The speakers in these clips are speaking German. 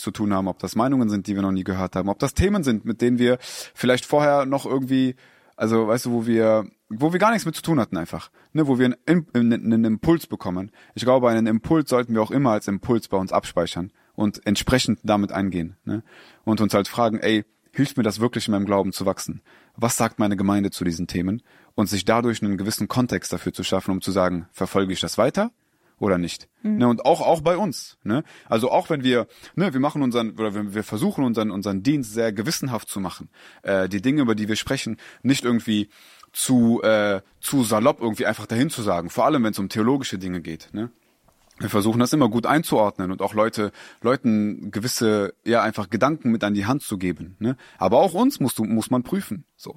zu tun haben, ob das Meinungen sind, die wir noch nie gehört haben, ob das Themen sind, mit denen wir vielleicht vorher noch irgendwie, also weißt du, wo wir gar nichts mit zu tun hatten einfach, ne, wo wir einen Impuls bekommen. Ich glaube, einen Impuls sollten wir auch immer als Impuls bei uns abspeichern und entsprechend damit eingehen, ne, und uns halt fragen, ey, hilft mir das wirklich in meinem Glauben zu wachsen? Was sagt meine Gemeinde zu diesen Themen? Und sich dadurch einen gewissen Kontext dafür zu schaffen, um zu sagen, verfolge ich das weiter oder nicht? Ne, und auch bei uns, ne? Also auch wenn wir, ne, wir versuchen unseren Dienst sehr gewissenhaft zu machen, die Dinge, über die wir sprechen, nicht irgendwie zu salopp irgendwie einfach dahin zu sagen, vor allem wenn es um theologische Dinge geht, ne? Wir versuchen das immer gut einzuordnen und auch Leuten gewisse, ja, einfach Gedanken mit an die Hand zu geben, ne? Aber auch uns muss man prüfen, so.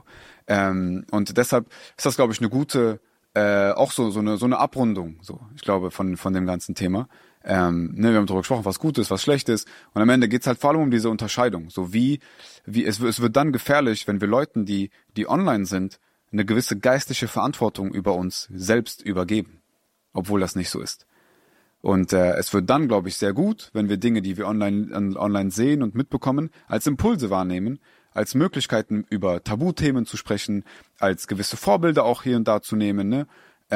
Und deshalb ist das, glaube ich, eine gute, auch so eine Abrundung, so. Ich glaube, von dem ganzen Thema. Ne, wir haben darüber gesprochen, was gut ist, was schlecht ist. Und am Ende geht's halt vor allem um diese Unterscheidung. So wie es wird dann gefährlich, wenn wir Leuten, die online sind, eine gewisse geistliche Verantwortung über uns selbst übergeben. Obwohl das nicht so ist. Und es wird dann, glaube ich, sehr gut, wenn wir Dinge, die wir online sehen und mitbekommen, als Impulse wahrnehmen, als Möglichkeiten über Tabuthemen zu sprechen, als gewisse Vorbilder auch hier und da zu nehmen, ne?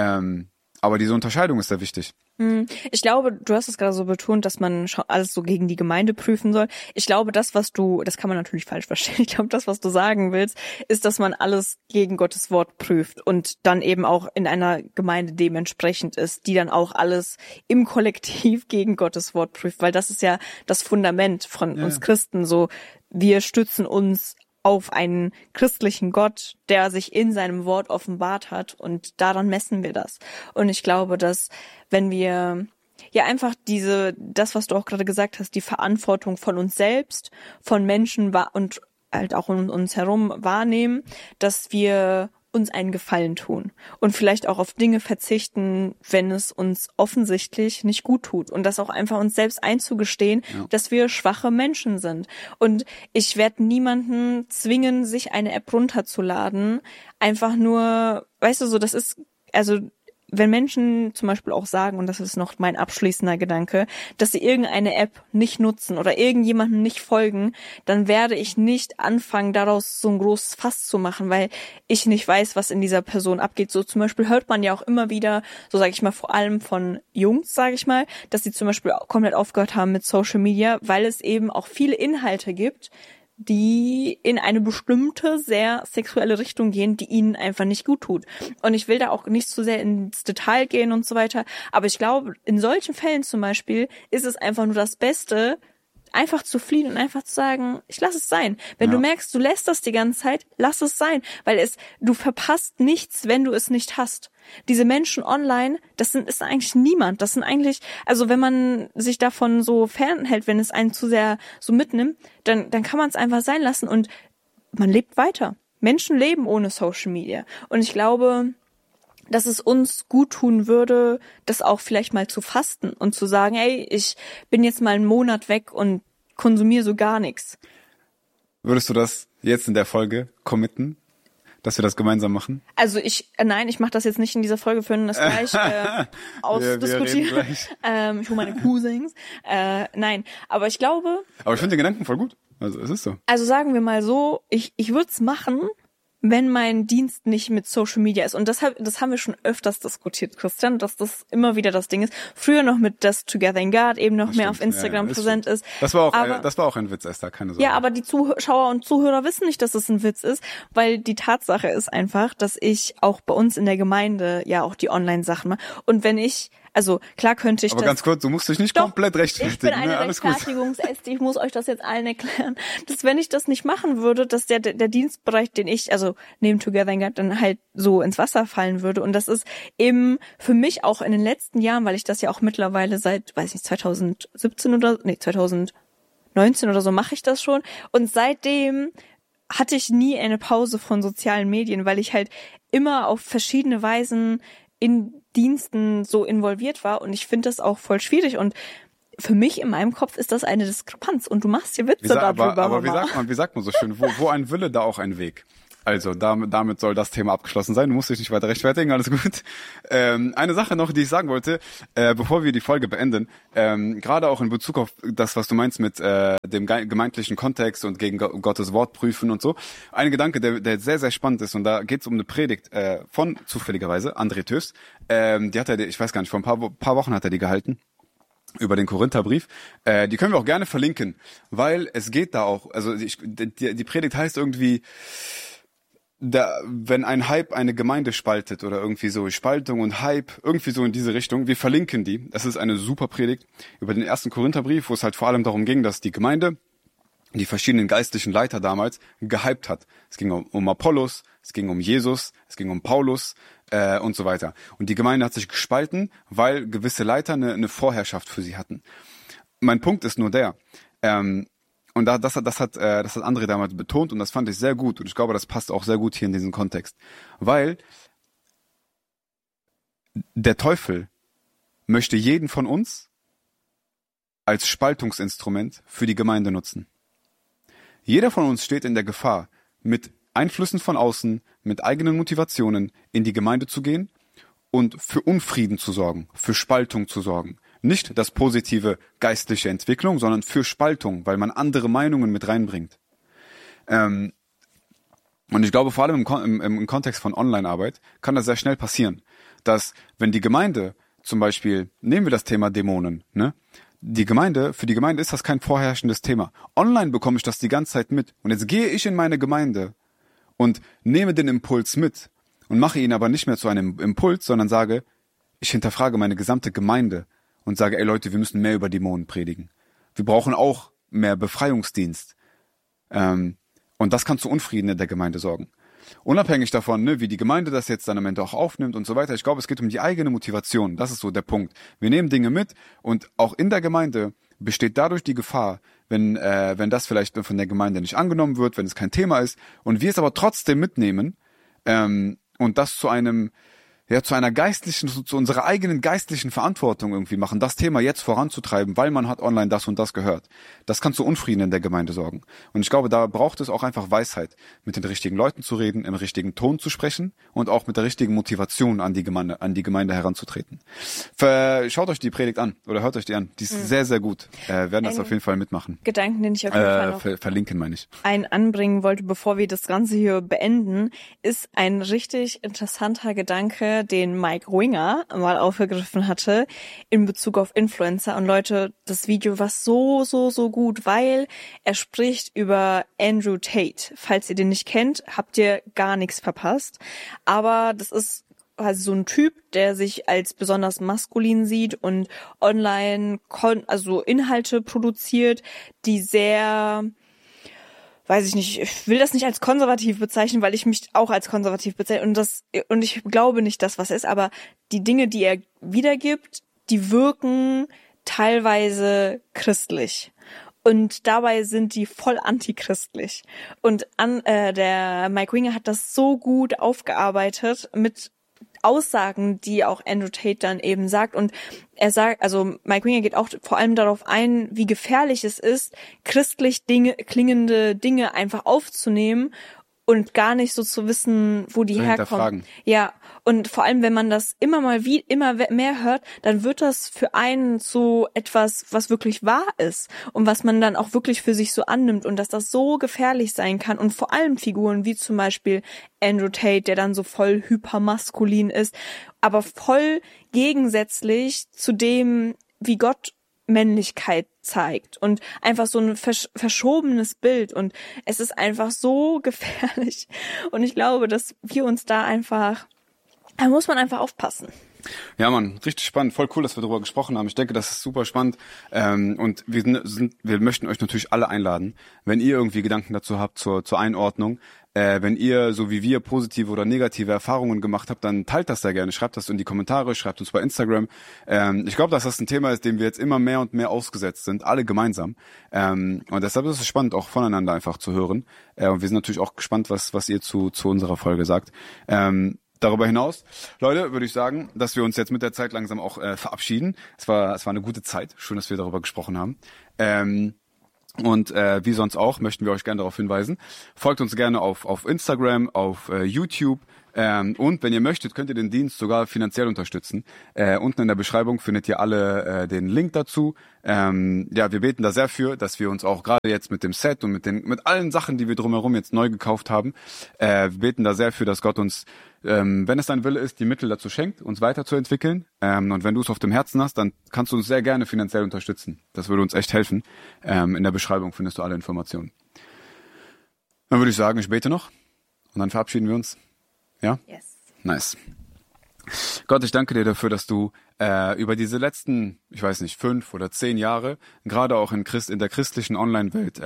Aber diese Unterscheidung ist sehr wichtig. Ich glaube, du hast es gerade so betont, dass man alles so gegen die Gemeinde prüfen soll. Ich glaube, das kann man natürlich falsch verstehen. Ich glaube, das, was du sagen willst, ist, dass man alles gegen Gottes Wort prüft und dann eben auch in einer Gemeinde dementsprechend ist, die dann auch alles im Kollektiv gegen Gottes Wort prüft, weil das ist ja das Fundament von uns Christen, so, wir stützen uns auf einen christlichen Gott, der sich in seinem Wort offenbart hat, und daran messen wir das. Und ich glaube, dass wenn wir ja einfach das, was du auch gerade gesagt hast, die Verantwortung von uns selbst, von Menschen und halt auch um uns herum wahrnehmen, dass wir uns einen Gefallen tun und vielleicht auch auf Dinge verzichten, wenn es uns offensichtlich nicht gut tut, und das auch einfach uns selbst einzugestehen, dass wir schwache Menschen sind. Und ich werde niemanden zwingen, sich eine App runterzuladen, einfach nur, weißt du, so, das ist, also wenn Menschen zum Beispiel auch sagen, und das ist noch mein abschließender Gedanke, dass sie irgendeine App nicht nutzen oder irgendjemandem nicht folgen, dann werde ich nicht anfangen, daraus so ein großes Fass zu machen, weil ich nicht weiß, was in dieser Person abgeht. So zum Beispiel hört man ja auch immer wieder, so sage ich mal, vor allem von Jungs, sage ich mal, dass sie zum Beispiel komplett aufgehört haben mit Social Media, weil es eben auch viele Inhalte gibt, die in eine bestimmte, sehr sexuelle Richtung gehen, die ihnen einfach nicht gut tut. Und ich will da auch nicht zu sehr ins Detail gehen und so weiter, aber ich glaube, in solchen Fällen zum Beispiel ist es einfach nur das Beste, einfach zu fliehen und einfach zu sagen, ich lasse es sein. Wenn du merkst, du lässt das die ganze Zeit, lass es sein, weil du verpasst nichts, wenn du es nicht hast. Diese Menschen online, ist eigentlich niemand. Das sind eigentlich, also wenn man sich davon so fernhält, wenn es einen zu sehr so mitnimmt, dann kann man es einfach sein lassen und man lebt weiter. Menschen leben ohne Social Media. Und ich glaube, dass es uns gut tun würde, das auch vielleicht mal zu fasten und zu sagen, ey, ich bin jetzt mal einen Monat weg und konsumiere so gar nichts. Würdest du das jetzt in der Folge committen, dass wir das gemeinsam machen? Also ich mache das jetzt nicht in dieser Folge, für das gleich ausdiskutieren. Ich hole meine Cousins. Nein, aber ich glaube... Aber ich finde den Gedanken voll gut. Also es ist so. Also sagen wir mal so, ich würde es machen, wenn mein Dienst nicht mit Social Media ist. Und das haben wir schon öfters diskutiert, Christian, dass das immer wieder das Ding ist. Früher noch mit das Together in God eben noch mehr auf Instagram präsent ist. Das war auch ein Witz, Esther, keine Sorge. Ja, aber die Zuschauer und Zuhörer wissen nicht, dass es ein Witz ist, weil die Tatsache ist einfach, dass ich auch bei uns in der Gemeinde ja auch die Online-Sachen mache. Und wenn ich, also klar könnte ich aber ganz kurz, du musst dich nicht komplett rechtfertigen. Ich bin eine Alles Rechtfertigungsäste, ich muss euch das jetzt allen erklären, dass wenn ich das nicht machen würde, dass der Dienstbereich, den ich, also neben Together in God, dann halt so ins Wasser fallen würde. Und das ist eben für mich auch in den letzten Jahren, weil ich das ja auch mittlerweile seit, 2019 oder so mache ich das schon. Und seitdem hatte ich nie eine Pause von sozialen Medien, weil ich halt immer auf verschiedene Weisen in Diensten so involviert war, und ich finde das auch voll schwierig, und für mich in meinem Kopf ist das eine Diskrepanz und du machst hier Witze darüber. Aber wie sagt man so schön, wo ein Wille, da auch ein Weg. Also, damit soll das Thema abgeschlossen sein. Du musst dich nicht weiter rechtfertigen, alles gut. Eine Sache noch, die ich sagen wollte, bevor wir die Folge beenden, gerade auch in Bezug auf das, was du meinst mit dem gemeindlichen Kontext und gegen Gottes Wort prüfen und so. Ein Gedanke, der sehr, sehr spannend ist, und da geht es um eine Predigt von, zufälligerweise, André Tös. Die hat er, ich weiß gar nicht, vor ein paar Wochen hat er die gehalten. Über den Korintherbrief. Die können wir auch gerne verlinken, weil es geht da auch, also die Predigt heißt irgendwie, wenn ein Hype eine Gemeinde spaltet oder irgendwie so, Spaltung und Hype, irgendwie so in diese Richtung, wir verlinken die. Das ist eine super Predigt über den ersten Korintherbrief, wo es halt vor allem darum ging, dass die Gemeinde die verschiedenen geistlichen Leiter damals gehypt hat. Es ging um Apollos, es ging um Jesus, es ging um Paulus und so weiter. Und die Gemeinde hat sich gespalten, weil gewisse Leiter eine Vorherrschaft für sie hatten. Mein Punkt ist nur der, und das hat André damals betont, und das fand ich sehr gut, und ich glaube, das passt auch sehr gut hier in diesen Kontext, weil der Teufel möchte jeden von uns als Spaltungsinstrument für die Gemeinde nutzen. Jeder von uns steht in der Gefahr, mit Einflüssen von außen, mit eigenen Motivationen in die Gemeinde zu gehen und für Unfrieden zu sorgen, für Spaltung zu sorgen. Nicht das positive geistliche Entwicklung, sondern für Spaltung, weil man andere Meinungen mit reinbringt. Und ich glaube, vor allem im Kontext von Online-Arbeit kann das sehr schnell passieren, dass wenn die Gemeinde, zum Beispiel, nehmen wir das Thema Dämonen, ne? Für die Gemeinde ist das kein vorherrschendes Thema. Online bekomme ich das die ganze Zeit mit. Und jetzt gehe ich in meine Gemeinde und nehme den Impuls mit und mache ihn aber nicht mehr zu einem Impuls, sondern sage, ich hinterfrage meine gesamte Gemeinde und sage, ey Leute, wir müssen mehr über Dämonen predigen. Wir brauchen auch mehr Befreiungsdienst. Und das kann zu Unfrieden in der Gemeinde sorgen. Unabhängig davon, ne, wie die Gemeinde das jetzt dann am Ende auch aufnimmt und so weiter. Ich glaube, es geht um die eigene Motivation. Das ist so der Punkt. Wir nehmen Dinge mit, und auch in der Gemeinde besteht dadurch die Gefahr, wenn das vielleicht von der Gemeinde nicht angenommen wird, wenn es kein Thema ist, und wir es aber trotzdem mitnehmen und das zu einer geistlichen, zu unserer eigenen geistlichen Verantwortung irgendwie machen, das Thema jetzt voranzutreiben, weil man hat online das und das gehört. Das kann zu Unfrieden in der Gemeinde sorgen. Und ich glaube, da braucht es auch einfach Weisheit, mit den richtigen Leuten zu reden, im richtigen Ton zu sprechen und auch mit der richtigen Motivation an die Gemeinde heranzutreten. Schaut euch die Predigt an oder hört euch die an. Die ist sehr, sehr gut. Werden das auf jeden Fall mitmachen. Gedanken, den ich auf jeden Fall noch verlinken, meine ich. Anbringen wollte, bevor wir das Ganze hier beenden, ist ein richtig interessanter Gedanke, den Mike Winger mal aufgegriffen hatte in Bezug auf Influencer. Und Leute, das Video war so gut, weil er spricht über Andrew Tate. Falls ihr den nicht kennt, habt ihr gar nichts verpasst. Aber das ist also so ein Typ, der sich als besonders maskulin sieht und online also Inhalte produziert, die sehr, weiß ich nicht, ich will das nicht als konservativ bezeichnen, weil ich mich auch als konservativ bezeichne und ich glaube nicht das, was er ist, aber die Dinge, die er wiedergibt, die wirken teilweise christlich. Und dabei sind die voll antichristlich. Und der Mike Winger hat das so gut aufgearbeitet mit Aussagen, die auch Andrew Tate dann eben sagt. Und er sagt, also Mike Winger geht auch vor allem darauf ein, wie gefährlich es ist, christlich klingende Dinge einfach aufzunehmen und gar nicht so zu wissen, wo die herkommen. Ja, und vor allem, wenn man das immer mehr hört, dann wird das für einen zu etwas, was wirklich wahr ist und was man dann auch wirklich für sich so annimmt, und dass das so gefährlich sein kann. Und vor allem Figuren wie zum Beispiel Andrew Tate, der dann so voll hypermaskulin ist, aber voll gegensätzlich zu dem, wie Gott Männlichkeit zeigt, und einfach so ein verschobenes Bild, und es ist einfach so gefährlich, und ich glaube, dass wir uns da muss man einfach aufpassen. Ja, Mann, richtig spannend. Voll cool, dass wir darüber gesprochen haben. Ich denke, das ist super spannend. Und wir möchten euch natürlich alle einladen, wenn ihr irgendwie Gedanken dazu habt zur Einordnung. Wenn ihr, so wie wir, positive oder negative Erfahrungen gemacht habt, dann teilt das sehr gerne. Schreibt das in die Kommentare, schreibt uns bei Instagram. Ich glaube, dass das ein Thema ist, dem wir jetzt immer mehr und mehr ausgesetzt sind, alle gemeinsam. Und deshalb ist es spannend, auch voneinander einfach zu hören. Und wir sind natürlich auch gespannt, was ihr zu unserer Folge sagt. Darüber hinaus, Leute, würde ich sagen, dass wir uns jetzt mit der Zeit langsam auch verabschieden. Es war eine gute Zeit. Schön, dass wir darüber gesprochen haben. Und wie sonst auch möchten wir euch gerne darauf hinweisen. Folgt uns gerne auf Instagram, auf YouTube. Und wenn ihr möchtet, könnt ihr den Dienst sogar finanziell unterstützen. Unten in der Beschreibung findet ihr alle den Link dazu. Wir beten da sehr für, dass wir uns auch gerade jetzt mit dem Set und mit allen Sachen, die wir drumherum jetzt neu gekauft haben, wir beten da sehr für, dass Gott uns, wenn es sein Wille ist, die Mittel dazu schenkt, uns weiterzuentwickeln. Und wenn du es auf dem Herzen hast, dann kannst du uns sehr gerne finanziell unterstützen. Das würde uns echt helfen. In der Beschreibung findest du alle Informationen. Dann würde ich sagen, ich bete noch und dann verabschieden wir uns. Ja? Yes. Nice. Gott, ich danke dir dafür, dass du über diese letzten, 5 oder 10 Jahre, gerade auch in der christlichen Online-Welt,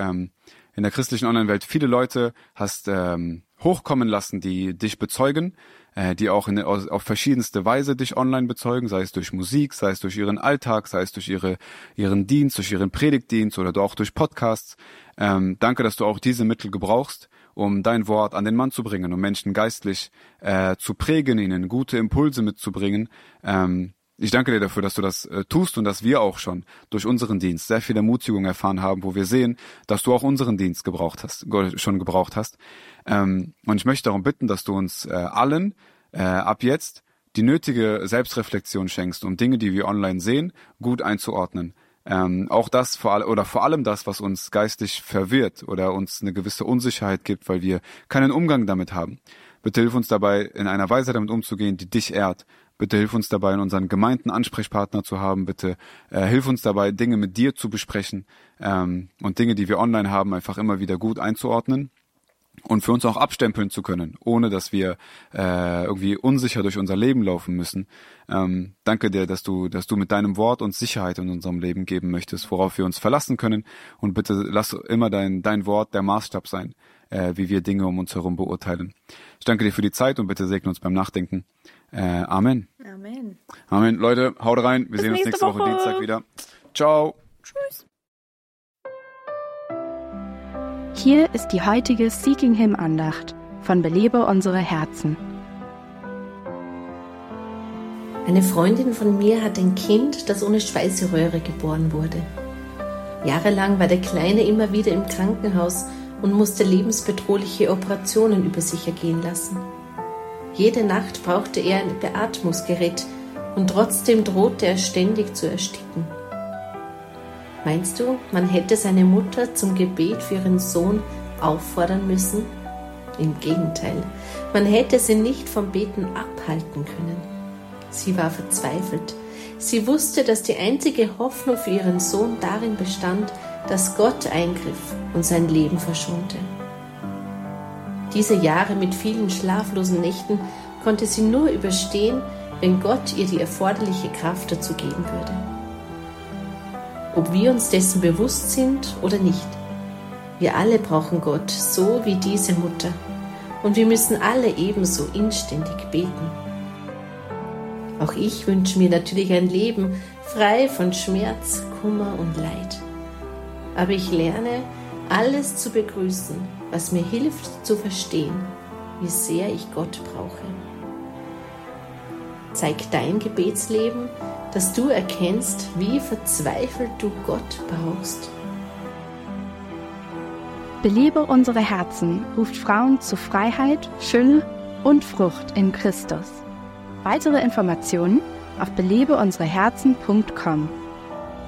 viele Leute hast hochkommen lassen, die dich bezeugen, die auch auf verschiedenste Weise dich online bezeugen, sei es durch Musik, sei es durch ihren Alltag, sei es durch ihren Dienst, durch ihren Predigtdienst oder auch durch Podcasts. Danke, dass du auch diese Mittel gebrauchst, um dein Wort an den Mann zu bringen, um Menschen geistlich zu prägen, ihnen gute Impulse mitzubringen. Ich danke dir dafür, dass du das tust und dass wir auch schon durch unseren Dienst sehr viel Ermutigung erfahren haben, wo wir sehen, dass du auch unseren Dienst schon gebraucht hast. Und ich möchte darum bitten, dass du uns allen ab jetzt die nötige Selbstreflexion schenkst, um Dinge, die wir online sehen, gut einzuordnen. Auch das vor allem das, was uns geistig verwirrt oder uns eine gewisse Unsicherheit gibt, weil wir keinen Umgang damit haben. Bitte hilf uns dabei, in einer Weise damit umzugehen, die dich ehrt. Bitte hilf uns dabei, in unseren Gemeinden Ansprechpartner zu haben. Bitte hilf uns dabei, Dinge mit dir zu besprechen und Dinge, die wir online haben, einfach immer wieder gut einzuordnen und für uns auch abstempeln zu können, ohne dass wir irgendwie unsicher durch unser Leben laufen müssen. Danke dir, dass du mit deinem Wort uns Sicherheit in unserem Leben geben möchtest, worauf wir uns verlassen können. Und bitte lass immer dein Wort der Maßstab sein, wie wir Dinge um uns herum beurteilen. Ich danke dir für die Zeit und bitte segne uns beim Nachdenken. Amen. Amen. Amen. Leute, haut rein. Wir sehen uns nächste Woche Dienstag wieder. Ciao. Tschüss. Hier ist die heutige Seeking Him Andacht von Belebe unsere Herzen. Eine Freundin von mir hat ein Kind, das ohne Speiseröhre geboren wurde. Jahrelang war der Kleine immer wieder im Krankenhaus und musste lebensbedrohliche Operationen über sich ergehen lassen. Jede Nacht brauchte er ein Beatmungsgerät und trotzdem drohte er ständig zu ersticken. Meinst du, man hätte seine Mutter zum Gebet für ihren Sohn auffordern müssen? Im Gegenteil, man hätte sie nicht vom Beten abhalten können. Sie war verzweifelt. Sie wusste, dass die einzige Hoffnung für ihren Sohn darin bestand, dass Gott eingriff und sein Leben verschonte. Diese Jahre mit vielen schlaflosen Nächten konnte sie nur überstehen, wenn Gott ihr die erforderliche Kraft dazu geben würde. Ob wir uns dessen bewusst sind oder nicht, wir alle brauchen Gott, so wie diese Mutter. Und wir müssen alle ebenso inständig beten. Auch ich wünsche mir natürlich ein Leben frei von Schmerz, Kummer und Leid. Aber ich lerne, alles zu begrüßen, was mir hilft zu verstehen, wie sehr ich Gott brauche. Zeig dein Gebetsleben, dass du erkennst, wie verzweifelt du Gott brauchst. Belebe unsere Herzen ruft Frauen zu Freiheit, Fülle und Frucht in Christus. Weitere Informationen auf belebeunsereherzen.com.